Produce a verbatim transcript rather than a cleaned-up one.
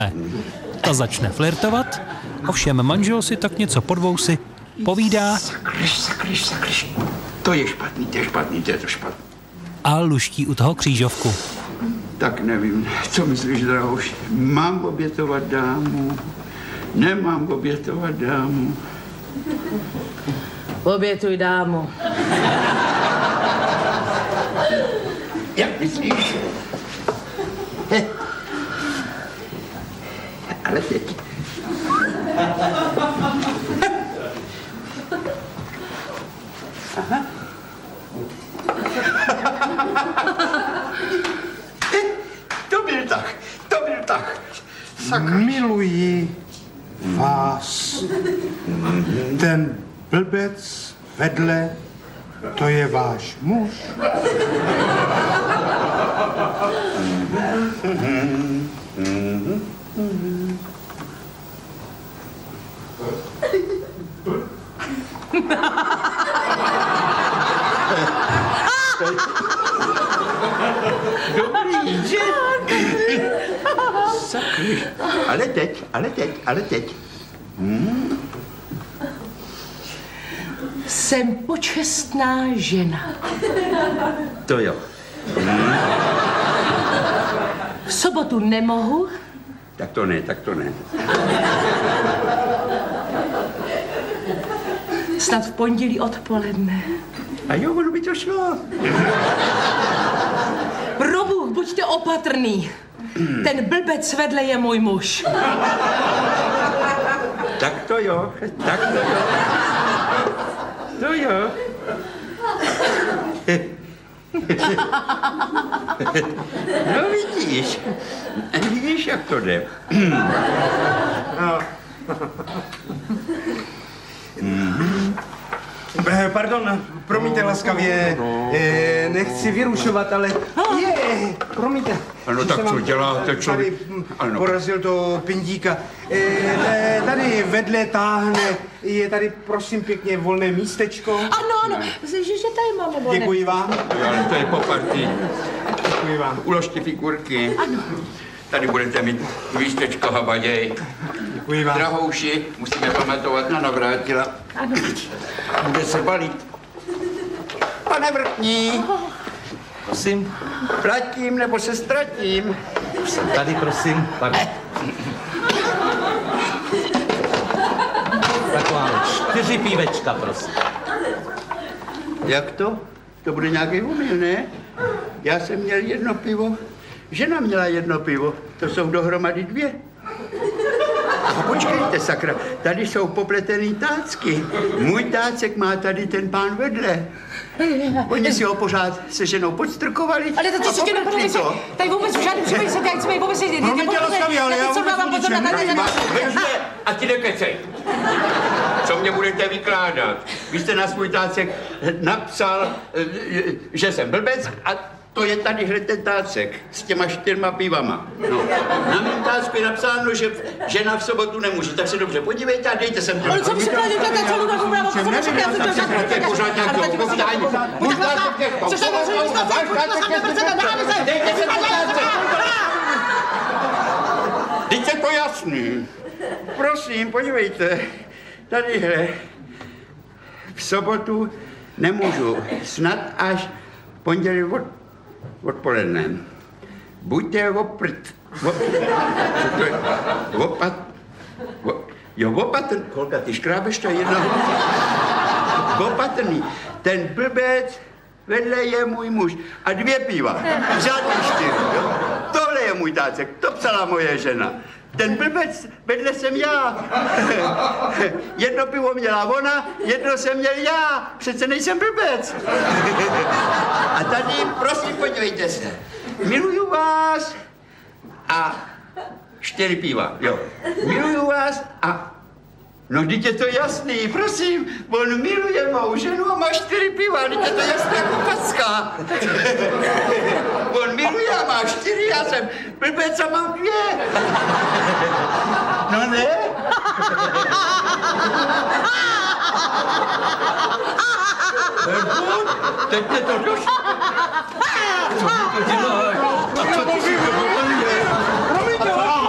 Ta začne flirtovat, ovšem manžel si tak něco pod vousy povídá. Sakryš, sakryš, sakryš. To je špatný, to je špatný, to je to špatný. A luští u toho křížovku. Tak nevím, co myslíš, Drahoš? Mám obětovat dámu? Nemám obětovat dámu? Obětuj dámu. Jak myslíš? Ale teď. Aha. To byl tak, to byl tak. Sakra. Miluji vás. Ten blbec vedle, to je váš muž. Dobrý, že? Sakry. Ale teď, ale teď, ale teď. Hmm. Jsem počestná žena. To jo. Hmm. V sobotu nemohu. Tak to ne, tak to ne. Snad v pondělí odpoledne. A jo, ono by to šlo. Probůh, buďte opatrný. Ten blbec vedle je můj muž. Tak to jo, tak to jo. To jo. No vidíš, vidíš, jak to jde. No. Eh, Pardon, promiňte laskavě, eh, nechci vyrušovat, ale je, promiňte. Ano, že tak jsem co vám děláte, člověk? Tady hm, Ano. porazil to pindíka. Eh, eh, tady vedle táhne, je tady prosím pěkně volné místečko. Ano, ano, že, že tady máme volné. Děkuji vám. Jo, ale to je po partii. Děkuji vám. Uložte figurky. Ano. Tady budete mít místečko habaděj. Děkuji vám. Drahouši, musíme pamatovat na Navrátila. Ano. Bude se balit. Pane Vrtní, Prosím, platím nebo se ztratím? jsem tady, prosím. Pardon. Tak máme čtyři pívečka, prosím. Jak to? To bude nějaký omyl, ne? Já jsem měl jedno pivo, žena měla jedno pivo, to jsou dohromady dvě. A počkejte, sakra, tady jsou popletený tácky. Můj tácek má tady ten pán vedle. Oni si ho pořád se ženou podstrkovali Ale to a si tě popletli nepovedli, to. tady vůbec v žádném případě se tady jsme vůbec ne... Promiňte, laskavě, ale já vůbec o ničem nevím. A ti nekecej. Co mě budete vykládat? Vy jste na svůj tácek napsal, že jsem blbec a to je tadyhle ten tácek s těma čtyřma pivama. No. Na mém tácku je napsáno, že žena v sobotu nemůže, tak se dobře podívejte a dejte sem ten. Ale co by se ptali, že to celou dobu byla Nevím, já jsem si pro tě pořád nějakého povídání. Můj tácek je v sobotu a váš tácek je v dejte sem ten tácek. Teď je to jasný. Prosím, podívejte. Tadyhle. V sobotu nemůžu. Snad až pondělí od, odpoledne. Buďte oprt. Op, co to je? Opat. Op, jo, opatrný. Kolka, ty škrábeš to jedno. Opatrný. Ten blbec vedle je můj muž. A dvě piva. Žádný čtyři. Jo? Tohle je můj tácek. To psala moje žena. Ten blbec vedle jsem já. Jedno pivo měla ona, jedno jsem měl já. Přece nejsem blbec. A tady, prosím, podívejte se. Miluju vás a čtyři piva, jo. Miluju vás a... No, teď je to jasný, prosím. On miluje mou ženu a má čtyři piva, teď je to jasné jako packa. On miluje a má čtyři, já jsem blbec a mám dvě. No ne? Teď mě to došlo. Co ty to děláš? A co ty si to dovolíš? Promiňte,